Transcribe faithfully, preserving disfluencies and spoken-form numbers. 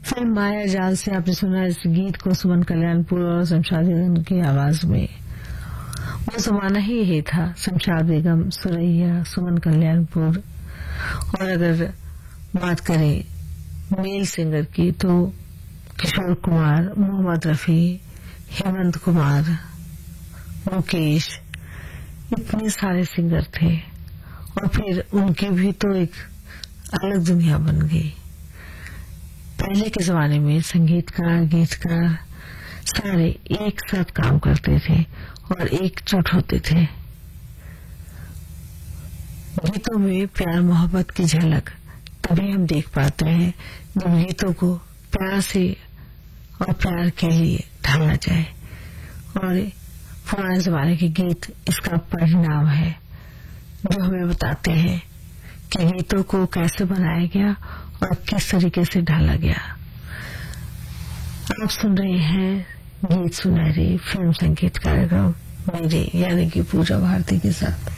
Film माया जाल से आपने सुना इस गीत को सुमन कल्याणपुर और शमशाद बेगम की आवाज में। वो जमाना ही यही था, शमशाद बेगम, सुरैया, सुमन कल्याणपुर। और अगर बात करें मेल सिंगर की तो किशोर कुमार, मोहम्मद रफी, हेमंत कुमार, मुकेश, इतने सारे सिंगर थे। और फिर उनकी भी तो एक अलग दुनिया बन गई। पहले के जमाने में संगीतकार, गीतकार सारे एक साथ काम करते थे और एकजुट होते थे। गीतों में प्यार मोहब्बत की झलक तभी हम देख पाते हैं जब गीतों को प्यार से और प्यार के लिए ढाला जाए। और पुराने जमाने के गीत इसका परिणाम है, जो हमें बताते हैं कि गीतों को कैसे बनाया गया और किस तरीके से ढाला गया। आप सुन रहे हैं गीत सुनहरी फिल्म संगीत कार्यक्रम मेरे यानी कि पूजा भारती के साथ।